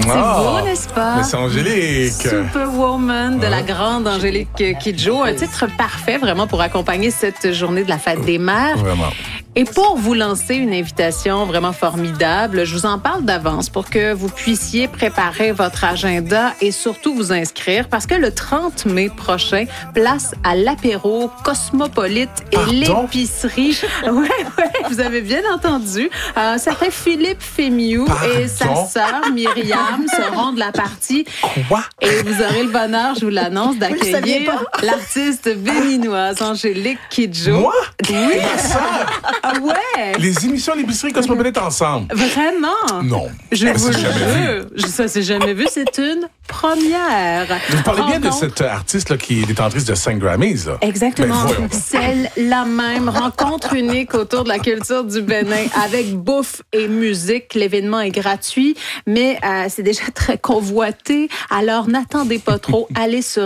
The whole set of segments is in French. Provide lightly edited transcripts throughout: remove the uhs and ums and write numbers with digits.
beau, n'est-ce pas? Mais c'est Angélique. Superwoman de la grande Angélique Kidjo. Un titre parfait, vraiment, pour accompagner cette journée de la fête des mères. Vraiment. Et pour vous lancer une invitation vraiment formidable, je vous en parle d'avance pour que vous puissiez préparer votre agenda et surtout vous inscrire parce que le 30 mai prochain, place à l'apéro Cosmopolite et l'épicerie. Ouais, vous avez bien entendu. Certain Philippe Fémiou et sa sœur Myriam seront de la partie. Quoi? Et vous aurez le bonheur, je vous l'annonce, d'accueillir l'artiste béninoise Angélique Kidjo. Moi? Oui. Ma sœur? Ah ouais? Les émissions l'épicerie Cosmopolite ensemble. Vraiment? Non. Je vous le jamais jure. Ça, c'est jamais vu. C'est une première. Vous parlez bien de cette artiste là, qui est détentrice de 5 Grammys. Là. Exactement. Ben, Celle-là même. Rencontre unique autour de la culture du Bénin avec bouffe et musique. L'événement est gratuit, mais c'est déjà très convoité. Alors, n'attendez pas trop. Allez sur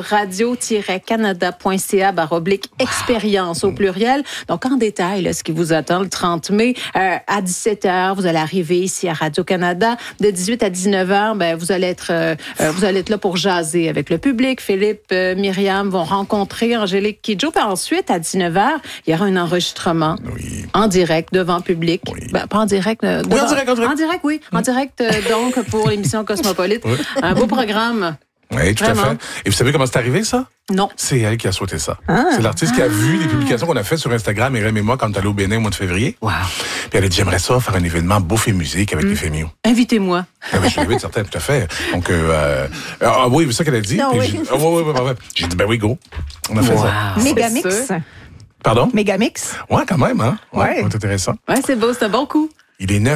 radio-canada.ca/expérience au pluriel. Donc, en détail, là, ce qui vous attend le 30 mai à 17h, vous allez arriver ici à Radio-Canada. De 18 à 19h, vous allez être là pour jaser avec le public. Philippe, Myriam vont rencontrer Angélique Kidjo. Puis ensuite, à 19h, il y aura un enregistrement en direct devant public. Oui. Pas en direct. Oui, en direct. En direct, oui. En direct, donc, pour l'émission Cosmopolite. Oui. Un beau programme. Oui, tout Vraiment. À fait. Et vous savez comment c'est arrivé, ça? Non. C'est elle qui a souhaité ça. C'est l'artiste qui a vu les publications qu'on a faites sur Instagram, Myriam et moi, quand on est allé au Bénin au mois de février. Wow. Puis elle a dit, j'aimerais ça faire un événement bouffe et musique avec les Fémiou. Invitez-moi. Ah, je l'invite, certain, tout à fait. Donc, oui, c'est ça qu'elle a dit. Non, oui. J'ai dit, oui, go. On a fait ça. Mégamix. Pardon? Mégamix. Ouais, quand même, hein? Ouais. C'est intéressant. Ouais, c'est beau, c'est un bon coup. Il est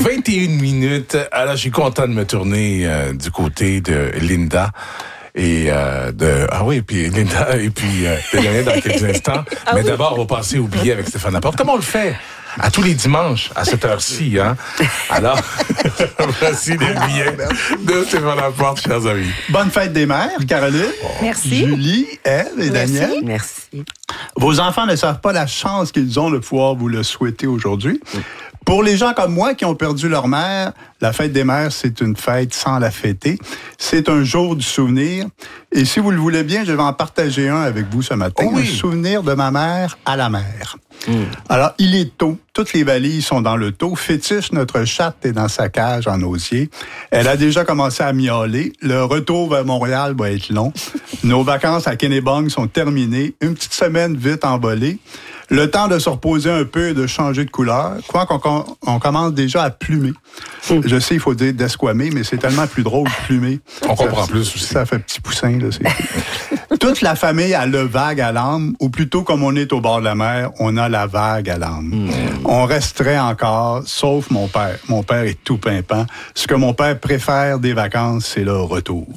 9h21. Alors, je suis content de me tourner du côté de Linda. Et puis Linda et puis de donner dans quelques instants. Mais d'abord, on va passer au billet avec Stéphane Laporte. Comment on le fait? À tous les dimanches, à cette heure-ci, hein? Alors, voici les billets de Stéphane Laporte, chers amis. Bonne fête des mères, Caroline. Merci. Julie, Ève et Daniel. Merci. Vos enfants ne savent pas la chance qu'ils ont de pouvoir vous le souhaiter aujourd'hui. Pour les gens comme moi qui ont perdu leur mère, la fête des mères, c'est une fête sans la fêter. C'est un jour du souvenir. Et si vous le voulez bien, je vais en partager un avec vous ce matin. Un souvenir de ma mère à la mer. Alors, il est tôt. Toutes les valises sont dans le taux. Fétiche, notre chatte, est dans sa cage en osier. Elle a déjà commencé à miauler. Le retour vers Montréal va être long. Nos vacances à Kennebunk sont terminées. Une petite semaine vite envolée. Le temps de se reposer un peu et de changer de couleur. Quoi qu'on commence déjà à plumer. Je sais, il faut dire d'esquamer, mais c'est tellement plus drôle plumer. On comprend plus aussi. Ça fait petit poussin, là. Toute la famille a le vague à l'âme, ou plutôt comme on est au bord de la mer, on a la vague à l'âme. On resterait encore, sauf mon père. Mon père est tout pimpant. Ce que mon père préfère des vacances, c'est le retour.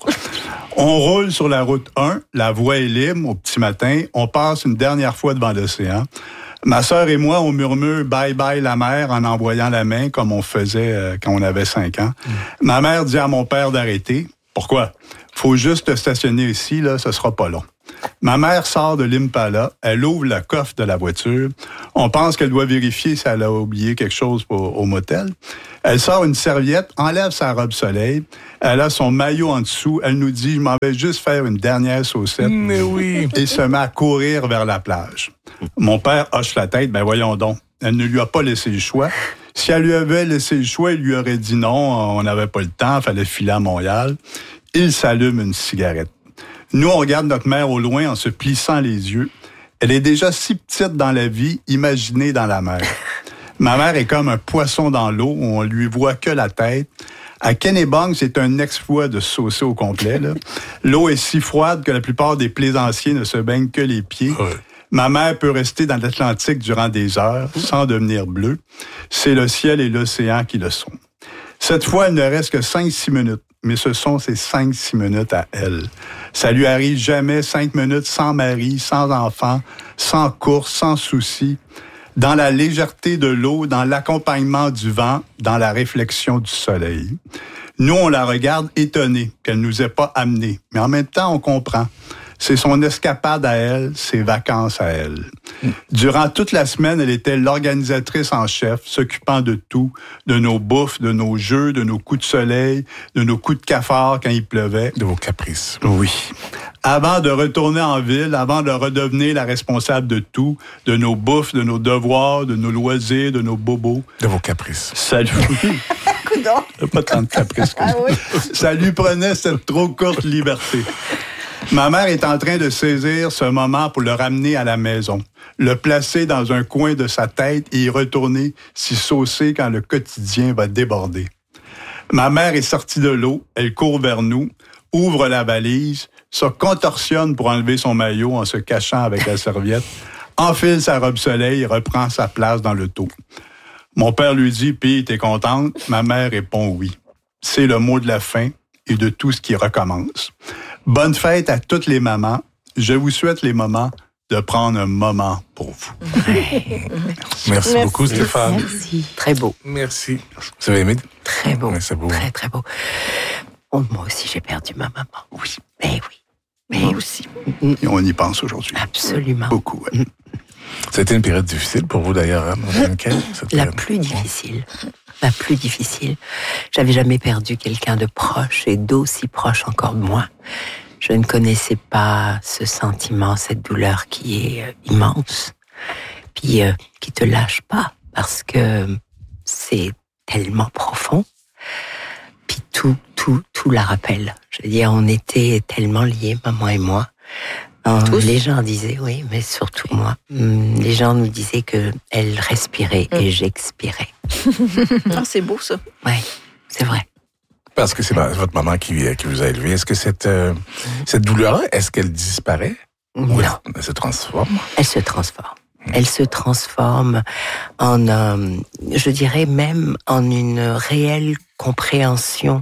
On roule sur la route 1, la voie est libre au petit matin, on passe une dernière fois devant l'océan. Ma sœur et moi, on murmure « bye bye la mer » en envoyant la main comme on faisait quand on avait 5 ans. Ma mère dit à mon père d'arrêter. Pourquoi? Faut juste te stationner ici, là, ce sera pas long. Ma mère sort de l'Impala, elle ouvre le coffre de la voiture. On pense qu'elle doit vérifier si elle a oublié quelque chose au motel. Elle sort une serviette, enlève sa robe soleil. Elle a son maillot en dessous. Elle nous dit, je m'en vais juste faire une dernière saucette. Mais oui. Et se met à courir vers la plage. Mon père hoche la tête, ben voyons donc. Elle ne lui a pas laissé le choix. Si elle lui avait laissé le choix, il lui aurait dit non, on n'avait pas le temps, il fallait filer à Montréal. Il s'allume une cigarette. Nous, on regarde notre mère au loin en se plissant les yeux. Elle est déjà si petite dans la vie, imaginée dans la mer. Ma mère est comme un poisson dans l'eau où on lui voit que la tête. À Kennebunk, c'est un exploit de se saucer au complet, là. L'eau est si froide que la plupart des plaisanciers ne se baignent que les pieds. Ouais. Ma mère peut rester dans l'Atlantique durant des heures sans devenir bleue. C'est le ciel et l'océan qui le sont. Cette fois, il ne reste que 5-6 minutes. Mais ce sont ces 5-6 minutes à elle. Ça lui arrive jamais 5 minutes sans mari, sans enfant, sans course, sans souci. Dans la légèreté de l'eau, dans l'accompagnement du vent, dans la réflexion du soleil. Nous, on la regarde étonnée qu'elle nous ait pas amenés. Mais en même temps, on comprend. C'est son escapade à elle, ses vacances à elle. Durant toute la semaine, elle était l'organisatrice en chef, s'occupant de tout, de nos bouffes, de nos jeux, de nos coups de soleil, de nos coups de cafard quand il pleuvait. De vos caprices. Oui. Avant de retourner en ville, avant de redevenir la responsable de tout, de nos bouffes, de nos devoirs, de nos loisirs, de nos bobos. De vos caprices. Salut. Pas tant de caprices que ça. Oui. Ça lui prenait cette trop courte liberté. Ma mère est en train de saisir ce moment pour le ramener à la maison, le placer dans un coin de sa tête et y retourner s'y saucer quand le quotidien va déborder. Ma mère est sortie de l'eau, elle court vers nous, ouvre la valise, se contorsionne pour enlever son maillot en se cachant avec la serviette, enfile sa robe soleil et reprend sa place dans l'auto. Mon père lui dit « Pis, t'es contente? » Ma mère répond « Oui. » C'est le mot de la fin et de tout ce qui recommence. Bonne fête à toutes les mamans. Je vous souhaite les moments de prendre un moment pour vous. Merci beaucoup, Stéphane. Merci. Très beau. Merci. Vous avez aimé? Très beau. Ouais, c'est beau. Très, très beau. Oh, moi aussi, j'ai perdu ma maman. Oui. Mais oui. Mais aussi. Et on y pense aujourd'hui. Absolument. Beaucoup, oui. Ça a été une période difficile pour vous, d'ailleurs, hein, Mme Henkel? La plus difficile. La plus difficile. J'avais jamais perdu quelqu'un de proche et d'aussi proche encore de moi. Je ne connaissais pas ce sentiment, cette douleur qui est immense, puis qui te lâche pas parce que c'est tellement profond. Puis tout la rappelle. Je veux dire, on était tellement liés, maman et moi. Les gens disaient, oui, mais surtout moi. Les gens nous disaient qu'elle respirait et j'expirais. C'est beau, ça. Oui, c'est vrai. Parce que c'est votre maman qui vous a élevé. Est-ce que cette douleur-là, est-ce qu'elle disparaît? Non. Ou elle se transforme? Elle se transforme. Elle se transforme en, je dirais même en une réelle compréhension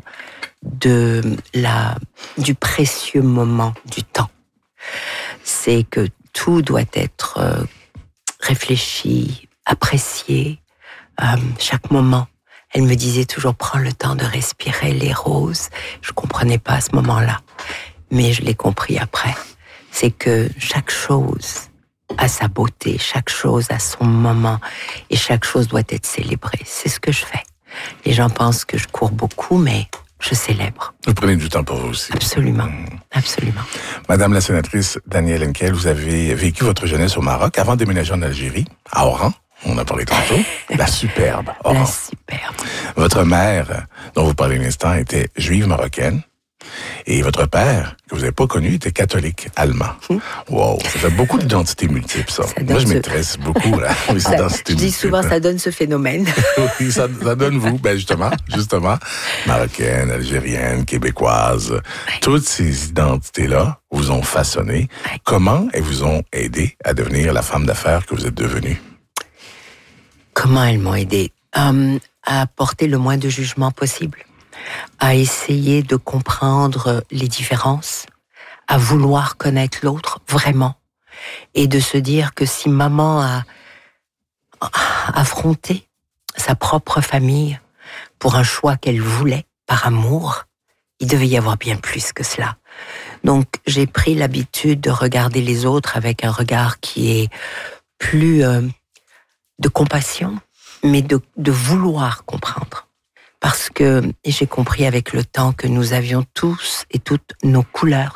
du précieux moment du temps. C'est que tout doit être réfléchi, apprécié, chaque moment. Elle me disait toujours, prends le temps de respirer les roses. Je comprenais pas à ce moment-là, mais je l'ai compris après. C'est que chaque chose a sa beauté, chaque chose a son moment, et chaque chose doit être célébrée. C'est ce que je fais. Les gens pensent que je cours beaucoup, mais je célèbre. Vous prenez du temps pour vous aussi. Absolument, absolument. Madame la sénatrice Danielle Henkel, vous avez vécu votre jeunesse au Maroc avant de déménager en Algérie, à Oran. On a parlé tantôt. La superbe. Oran. La superbe. Votre mère, dont vous parlez un instant, était juive marocaine. Et votre père, que vous n'avez pas connu, était catholique allemand. Wow, ça fait beaucoup d'identités multiples, ça. Moi, je m'intéresse beaucoup à les identités multiples. Je dis souvent, ça donne ce phénomène. Oui, ça donne vous. Ben justement, marocaine, algérienne, québécoise. Oui. Toutes ces identités-là vous ont façonné. Oui. Comment elles vous ont aidé à devenir la femme d'affaires que vous êtes devenue? Comment elles m'ont aidé? À porter le moins de jugement possible, à essayer de comprendre les différences, à vouloir connaître l'autre vraiment, et de se dire que si maman a affronté sa propre famille pour un choix qu'elle voulait, par amour, il devait y avoir bien plus que cela. Donc j'ai pris l'habitude de regarder les autres avec un regard qui est plus de compassion, mais de vouloir comprendre. Parce que j'ai compris avec le temps que nous avions tous et toutes nos couleurs,